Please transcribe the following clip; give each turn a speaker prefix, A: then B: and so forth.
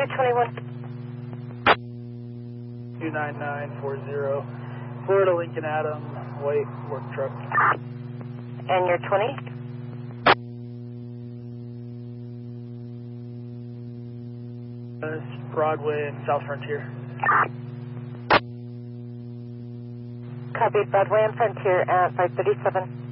A: 221.
B: 29940. Florida Lincoln Adam, white work truck.
A: And your 20?
B: Broadway and South Frontier.
A: Copy, Broadway and Frontier at 537.